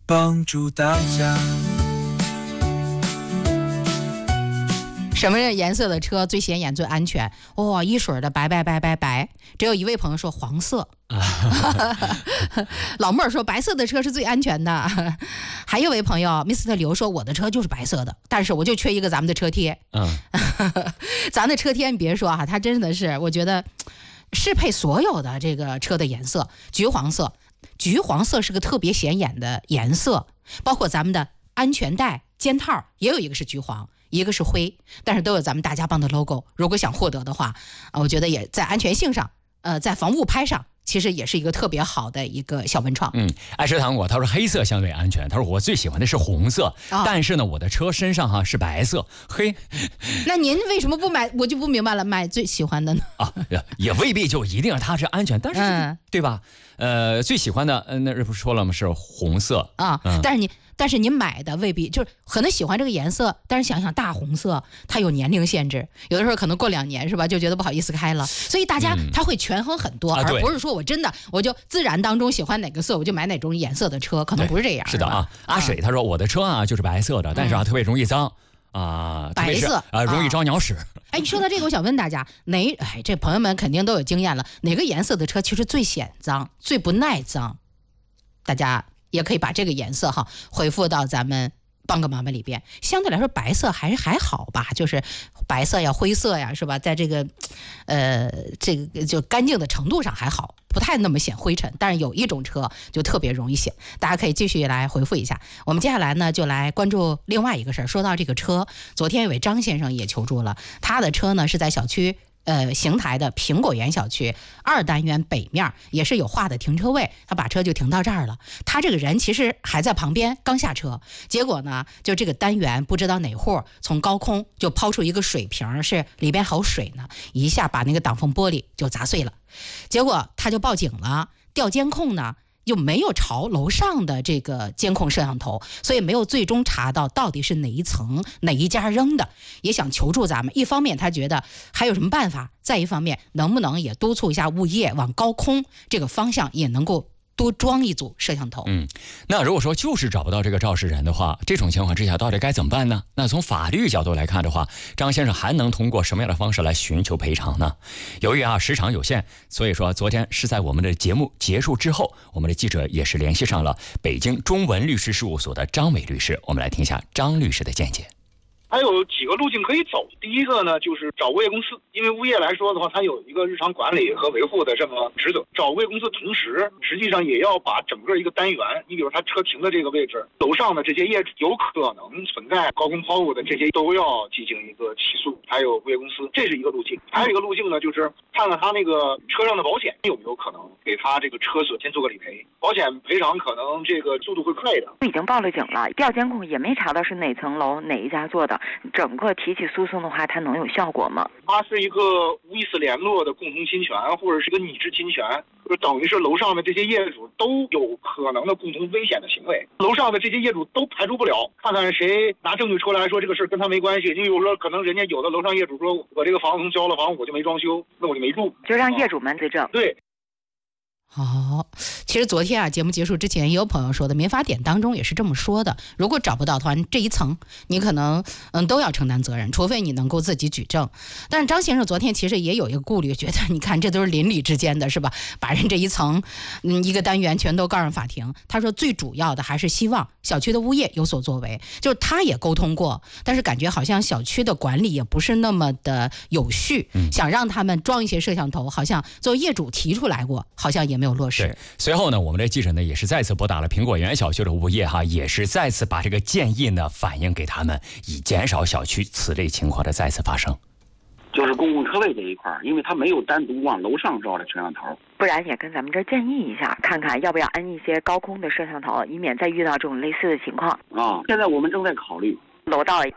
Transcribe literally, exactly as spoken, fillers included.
帮助大家。 什么颜色的车最显眼最安全？哇、哦，一水的白白白白白。只有一位朋友说黄色，老妹儿说白色的车是最安全的。还有位朋友 mister 刘说我的车就是白色的，但是我就缺一个咱们的车贴。嗯，咱的车贴你别说哈、啊，它真的是我觉得适配所有的这个车的颜色。橘黄色，橘黄色是个特别显眼的颜色，包括咱们的安全带、肩套也有一个是橘黄。一个是灰，但是都有咱们大家帮的 logo。如果想获得的话，我觉得也在安全性上，呃，在防误拍上，其实也是一个特别好的一个小文创。 嗯，爱吃糖果他说黑色相对安全，他说我最喜欢的是红色，哦、但是呢，我的车身上哈是白色。嘿， 那您为什么不买？我就不明白了，买最喜欢的呢？ 啊，也未必就一定它是安全，但是、嗯、对吧？呃，最喜欢的，呃、那不是说了吗？是红色啊、嗯，但是你。但是您买的未必就是可能喜欢这个颜色，但是想想大红色它有年龄限制，有的时候可能过两年是吧就觉得不好意思开了，所以大家他会权衡很多、嗯、而不是说我真的我就自然当中喜欢哪个色我就买哪种颜色的车，可能不是这样。 是的啊，阿水他说我的车啊就是白色的，但是啊、嗯、特别容易脏啊， 白色啊容易招鸟屎。 哎，你说到这个，我想问大家，哪哎这朋友们肯定都有经验了，哪个颜色的车其实最显脏、最不耐脏？大家也可以把这个颜色哈回复到咱们帮个妈妈里边。相对来说白色还是还好吧，就是白色呀灰色呀是吧，在这个呃这个就干净的程度上还好，不太那么显灰尘。但是有一种车就特别容易显，大家可以继续来回复一下。我们接下来呢就来关注另外一个事儿。说到这个车，昨天有位张先生也求助了，他的车呢是在小区呃，邢台的苹果园小区二单元北面也是有画的停车位，他把车就停到这儿了。他这个人其实还在旁边，刚下车，结果呢，就这个单元不知道哪户从高空就抛出一个水瓶，是里边好水呢，一下把那个挡风玻璃就砸碎了。结果他就报警了，调监控呢。又没有朝楼上的这个监控摄像头，所以没有最终查到到底是哪一层哪一家扔的，也想求助咱们。一方面他觉得还有什么办法，再一方面能不能也督促一下物业往高空这个方向也能够多装一组摄像头。 嗯，那如果说就是找不到这个肇事人的话，这种情况之下到底该怎么办呢？那从法律角度来看的话，张先生还能通过什么样的方式来寻求赔偿呢？由于啊时长有限，所以说昨天是在我们的节目结束之后，我们的记者也是联系上了北京中文律师事务所的张伟律师，我们来听一下张律师的见解。 还有几个路径可以走。第一个呢，就是找物业公司，因为物业来说的话，它有一个日常管理和维护的这么职责。找物业公司同时，实际上也要把整个一个单元，你比如他车停的这个位置，楼上的这些业主有可能存在高空抛物的这些，都要进行一个起诉。还有物业公司，这是一个路径。还有一个路径呢，就是看看他那个车上的保险有没有可能给他这个车损先做个理赔，保险赔偿可能这个速度会快一点。 已经报了警了，调监控也没查到是哪层楼哪一家做的。整个提起诉讼的话，它能有效果吗？ 它是一个无意识联络的共同侵权，或者是一个拟制侵权，就等于是楼上的这些业主都有可能的共同危险的行为。楼上的这些业主都排除不了，看看谁拿证据出来说这个事跟他没关系。你比如说，可能人家有的楼上业主说，我这个房子交了房，我就没装修，那我就没住， 就让业主们自证。 对。 好，其实昨天啊，节目结束之前也有朋友说的，民法典当中也是这么说的。如果找不到的话，这一层你可能嗯都要承担责任，除非你能够自己举证。但是张先生昨天其实也有一个顾虑，觉得你看这都是邻里之间的是吧？把人这一层嗯一个单元全都告上法庭。他说最主要的还是希望小区的物业有所作为，就是他也沟通过，但是感觉好像小区的管理也不是那么的有序，嗯、想让他们装一些摄像头，好像作为业主提出来过，好像也没有落实。 对，随后呢，我们的记者呢也是再次拨打了苹果园小区的物业哈，也是再次把这个建议呢反映给他们，以减少小区此类情况的再次发生。 就是公共车位这一块，因为他没有单独往楼上照的摄像头， 不然也跟咱们这儿建议一下，看看要不要安一些高空的摄像头，以免再遇到这种类似的情况。 啊，现在我们正在考虑楼道